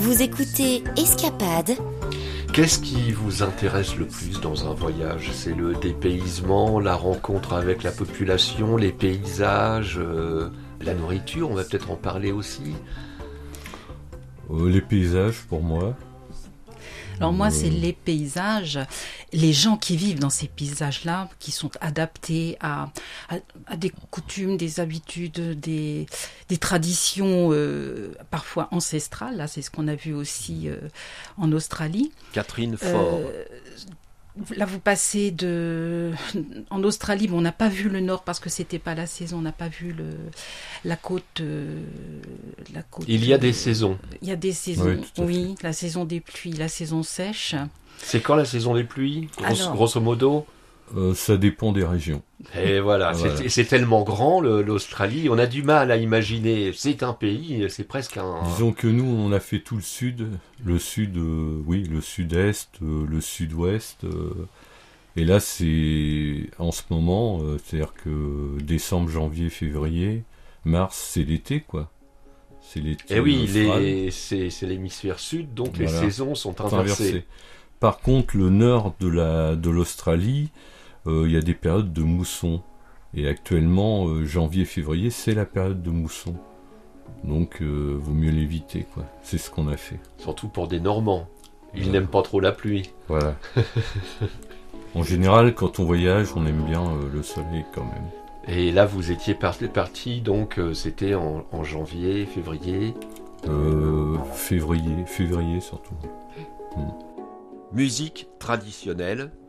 Vous écoutez Escapade. Qu'est-ce qui vous intéresse le plus dans un voyage ? C'est le dépaysement, la rencontre avec la population, les paysages, la nourriture, on va peut-être en parler aussi. Les paysages pour moi. Alors moi, c'est les paysages, les gens qui vivent dans ces paysages-là, qui sont adaptés à des coutumes, des habitudes, des traditions parfois ancestrales. Là, c'est ce qu'on a vu aussi en Australie. Catherine Faure. Là, vous passez en Australie, bon, on n'a pas vu le nord parce que c'était pas la saison. On n'a pas vu la côte. Il y a des saisons. Il y a des saisons. Oui, la saison des pluies, la saison sèche. C'est quand la saison des pluies, Alors, grosso modo ? Ça dépend des régions. Et voilà, c'est tellement grand l'Australie, on a du mal à imaginer. C'est un pays, c'est presque un... Disons que nous, on a fait tout le sud, le sud-est, le sud-ouest. Et là, c'est en ce moment, c'est-à-dire que décembre, janvier, février, mars, c'est l'été, quoi. C'est l'été. Et oui, c'est l'hémisphère sud, donc les saisons sont inversées. Par contre, le nord de l'Australie, il y a des périodes de mousson. Et actuellement, janvier-février, c'est la période de mousson. Donc, vaut mieux l'éviter, quoi. C'est ce qu'on a fait. Surtout pour des Normands. Ils n'aiment pas trop la pluie. Voilà. En général, quand on voyage, on aime bien le soleil, quand même. Et là, vous étiez parti, donc c'était en janvier, février Février surtout. Musique traditionnelle,